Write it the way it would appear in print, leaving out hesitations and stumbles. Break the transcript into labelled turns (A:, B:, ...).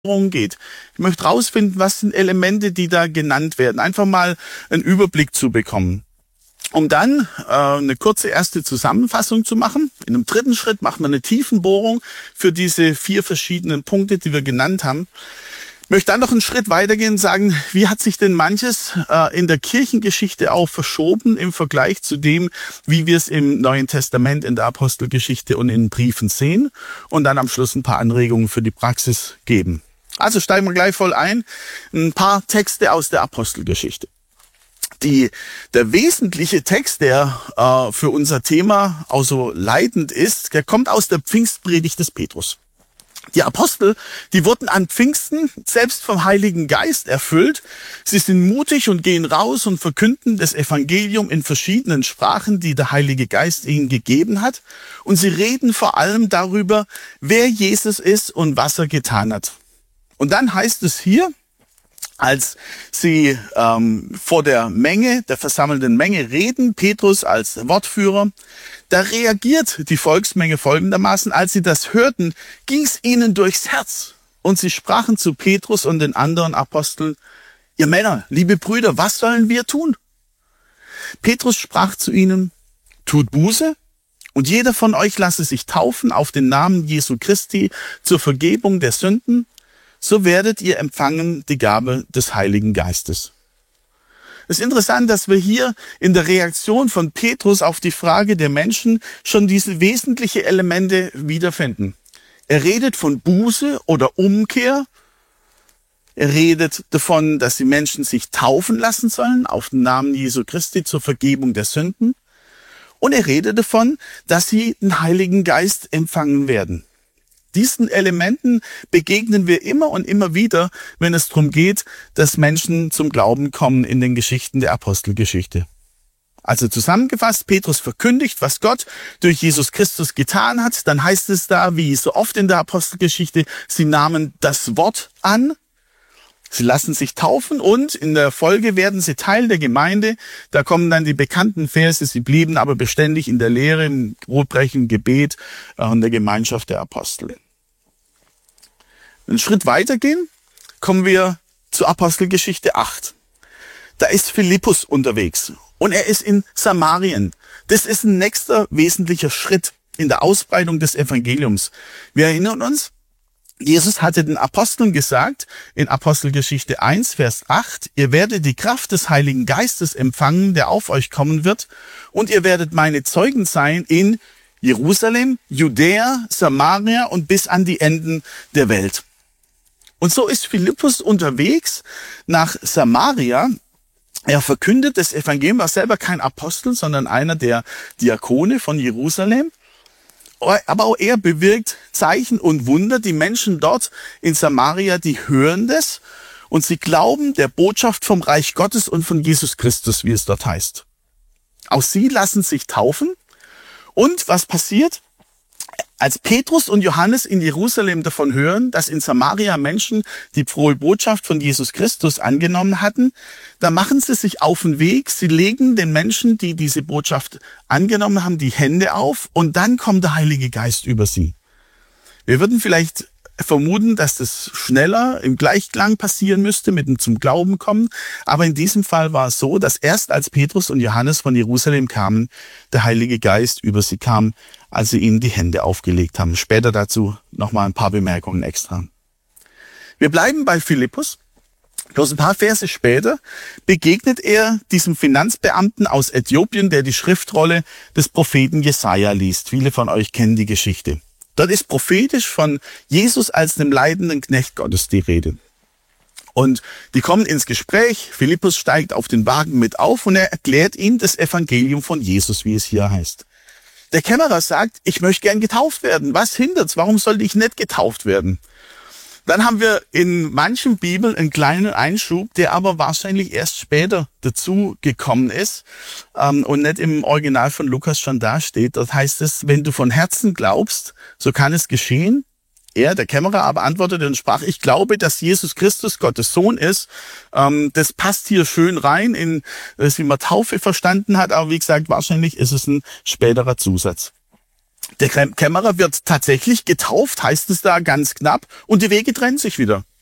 A: geht. Ich möchte rausfinden, was sind Elemente, die da genannt werden. Einfach mal einen Überblick zu bekommen. Um dann eine kurze erste Zusammenfassung zu machen. In einem dritten Schritt macht man eine Tiefenbohrung für diese 4 verschiedenen Punkte, die wir genannt haben. Ich möchte dann noch einen Schritt weitergehen und sagen, wie hat sich denn manches in der Kirchengeschichte auch verschoben im Vergleich zu dem, wie wir es im Neuen Testament, in der Apostelgeschichte und in den Briefen sehen. Und dann am Schluss ein paar Anregungen für die Praxis geben. Also steigen wir gleich voll ein. Ein paar Texte aus der Apostelgeschichte. Der wesentliche Text, der für unser Thema auch so leitend ist, der kommt aus der Pfingstpredigt des Petrus. Die Apostel, die wurden an Pfingsten selbst vom Heiligen Geist erfüllt. Sie sind mutig und gehen raus und verkünden das Evangelium in verschiedenen Sprachen, die der Heilige Geist ihnen gegeben hat. Und sie reden vor allem darüber, wer Jesus ist und was er getan hat. Und dann heißt es hier, als sie vor der Menge, der versammelten Menge reden, Petrus als Wortführer, da reagiert die Volksmenge folgendermaßen: Als sie das hörten, ging es ihnen durchs Herz. Und sie sprachen zu Petrus und den anderen Aposteln: Ihr Männer, liebe Brüder, was sollen wir tun? Petrus sprach zu ihnen: Tut Buße, und jeder von euch lasse sich taufen auf den Namen Jesu Christi zur Vergebung der Sünden. So werdet ihr empfangen die Gabe des Heiligen Geistes. Es ist interessant, dass wir hier in der Reaktion von Petrus auf die Frage der Menschen schon diese wesentlichen Elemente wiederfinden. Er redet von Buße oder Umkehr. Er redet davon, dass die Menschen sich taufen lassen sollen auf den Namen Jesu Christi zur Vergebung der Sünden. Und er redet davon, dass sie den Heiligen Geist empfangen werden. Diesen Elementen begegnen wir immer und immer wieder, wenn es darum geht, dass Menschen zum Glauben kommen in den Geschichten der Apostelgeschichte. Also zusammengefasst, Petrus verkündigt, was Gott durch Jesus Christus getan hat. Dann heißt es da, wie so oft in der Apostelgeschichte, sie nahmen das Wort an, sie lassen sich taufen und in der Folge werden sie Teil der Gemeinde. Da kommen dann die bekannten Verse, sie blieben aber beständig in der Lehre, im Brotbrechen, Gebet und der Gemeinschaft der Apostel. Einen Schritt weitergehen, kommen wir zur Apostelgeschichte 8. Da ist Philippus unterwegs und er ist in Samarien. Das ist ein nächster wesentlicher Schritt in der Ausbreitung des Evangeliums. Wir erinnern uns, Jesus hatte den Aposteln gesagt, in Apostelgeschichte 1, Vers 8, ihr werdet die Kraft des Heiligen Geistes empfangen, der auf euch kommen wird, und ihr werdet meine Zeugen sein in Jerusalem, Judäa, Samaria und bis an die Enden der Welt. Und so ist Philippus unterwegs nach Samaria. Er verkündet das Evangelium, war selber kein Apostel, sondern einer der Diakone von Jerusalem. Aber auch er bewirkt Zeichen und Wunder. Die Menschen dort in Samaria, die hören das und sie glauben der Botschaft vom Reich Gottes und von Jesus Christus, wie es dort heißt. Auch sie lassen sich taufen. Und was passiert? Als Petrus und Johannes in Jerusalem davon hören, dass in Samaria Menschen die frohe Botschaft von Jesus Christus angenommen hatten, da machen sie sich auf den Weg, sie legen den Menschen, die diese Botschaft angenommen haben, die Hände auf und dann kommt der Heilige Geist über sie. Wir würden vielleicht vermuten, dass das schneller im Gleichklang passieren müsste mit dem zum Glauben kommen, aber in diesem Fall war es so, dass erst als Petrus und Johannes von Jerusalem kamen, der Heilige Geist über sie kam, als sie ihnen die Hände aufgelegt haben. Später dazu nochmal ein paar Bemerkungen extra. Wir bleiben bei Philippus. Bloß ein paar Verse später begegnet er diesem Finanzbeamten aus Äthiopien, der die Schriftrolle des Propheten Jesaja liest. Viele von euch kennen die Geschichte. Dort ist prophetisch von Jesus als dem leidenden Knecht Gottes die Rede. Und die kommen ins Gespräch. Philippus steigt auf den Wagen mit auf und er erklärt ihnen das Evangelium von Jesus, wie es hier heißt. Der Kämmerer sagt, ich möchte gern getauft werden. Was hindert's? Warum sollte ich nicht getauft werden? Dann haben wir in manchen Bibeln einen kleinen Einschub, der aber wahrscheinlich erst später dazu gekommen ist und nicht im Original von Lukas schon dasteht. Dort heißt es, wenn du von Herzen glaubst, so kann es geschehen. Er, der Kämmerer, aber antwortete und sprach, ich glaube, dass Jesus Christus Gottes Sohn ist. Das passt hier schön rein in das, wie man Taufe verstanden hat, aber wie gesagt, wahrscheinlich ist es ein späterer Zusatz. Der Kämmerer wird tatsächlich getauft, heißt es da ganz knapp, und die Wege trennen sich wieder.